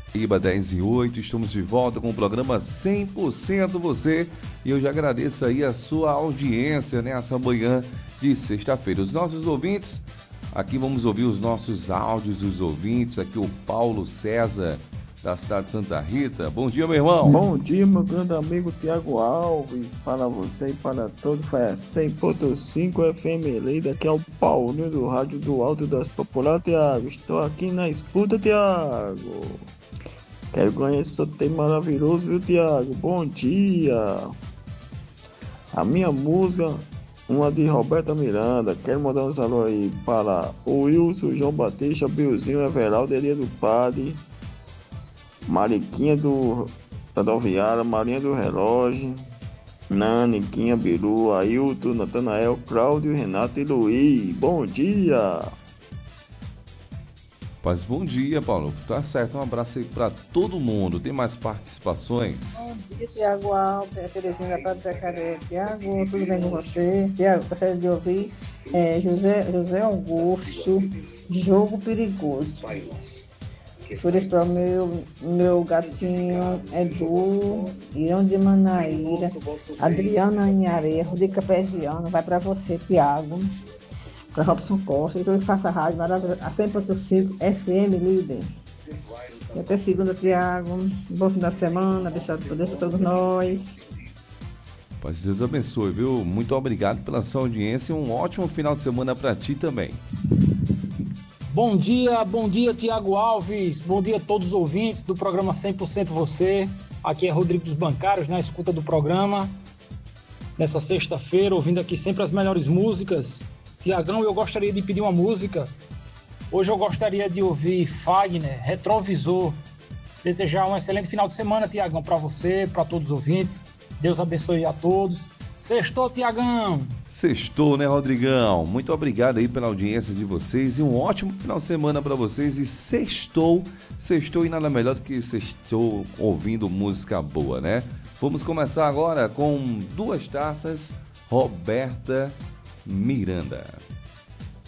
Iba 10 e 8, estamos de volta com o programa 100% Você. E eu já agradeço aí a sua audiência nessa manhã de sexta-feira. Os nossos ouvintes, aqui vamos ouvir os nossos áudios dos ouvintes. Aqui o Paulo César, da cidade de Santa Rita. Bom dia, meu irmão. Bom dia, meu grande amigo Tiago Alves, para você e para todos. Foi a 100.5 FM Lida, que é o Paulinho do Rádio do Alto das Populares, Tiago. Estou aqui na escuta, Tiago. Quero ganhar esse sorteio maravilhoso, viu, Tiago? Bom dia. A minha música, uma de Roberta Miranda. Quero mandar um saludo aí para o Wilson, João Batista, Bilzinho, Everaldo, Elia do Padre, Mariquinha do Rodoviária, Marinha do Relógio, Nani, Quinha, Biru, Ailton, Natanael, Cláudio, Renato e Luiz. Bom dia! Paz, bom dia, Paulo. Tá certo, um abraço aí pra todo mundo. Tem mais participações? Bom dia, Tiago Alves, a Terezinha da Praia do Jacaré. Tiago, tudo bem com você? Tiago, gostaria de ouvir José Augusto, Jogo Perigoso. Por isso, para o meu gatinho Edu, Irão de Manaíra, Adriana Inhareia, Rudica Pegiano, vai para você, Tiago. Para Robson Costa, então eu faço a rádio maravilhosa, a 100.5 FM Líder. E até segunda, Tiago. Bom final de semana, abençoado por Deus para todos nós. Paz, Deus abençoe, viu? Muito obrigado pela sua audiência e um ótimo final de semana para ti também. Bom dia, Tiago Alves. Bom dia a todos os ouvintes do programa 100% Você. Aqui é Rodrigo dos Bancários, na escuta do programa. Nessa sexta-feira, ouvindo aqui sempre as melhores músicas. Tiagão, eu gostaria de pedir uma música. Hoje eu gostaria de ouvir Fagner, Retrovisor. Desejar um excelente final de semana, Tiagão, para você, para todos os ouvintes. Deus abençoe a todos. Sextou, Tiagão! Sextou, né, Rodrigão? Muito obrigado aí pela audiência de vocês e um ótimo final de semana para vocês. E sextou e nada melhor do que sextou ouvindo música boa, né? Vamos começar agora com Duas Taças, Roberta Miranda.